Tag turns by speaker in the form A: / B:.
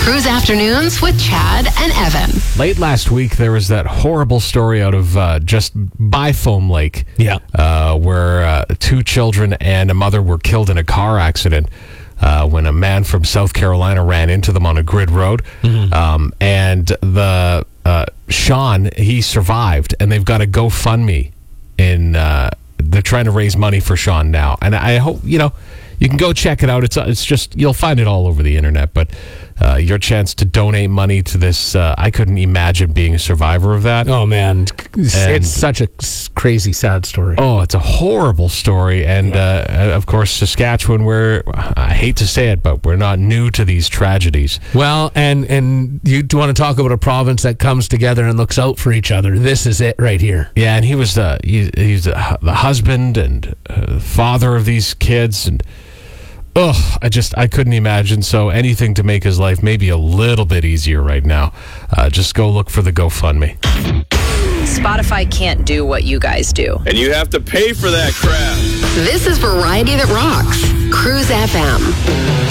A: Cruise Afternoons with Chad and Evan.
B: Late last week, there was that horrible story out of just by Foam Lake.
C: Yeah.
B: Where 2 children and a mother were killed in a car accident when a man from South Carolina ran into them on a grid road. And the Sean, he survived, and they've got a GoFundMe. They're trying to raise money for Sean now. And I hope, you can go check it out. It's just, you'll find it all over the internet, but your chance to donate money to this, I couldn't imagine being a survivor of that.
C: Oh, man. It's such a crazy, sad story.
B: Oh, it's a horrible story. And, of course, Saskatchewan, I hate to say it, but we're not new to these tragedies.
C: Well, and you want to talk about a province that comes together and looks out for each other. This is it right here.
B: Yeah, and he was he's the husband and father of these kids, and I couldn't imagine. So anything to make his life maybe a little bit easier right now. Just go look for the GoFundMe.
D: Spotify can't do what you guys do.
E: And you have to pay for that crap.
A: This is Variety That Rocks. Cruise FM.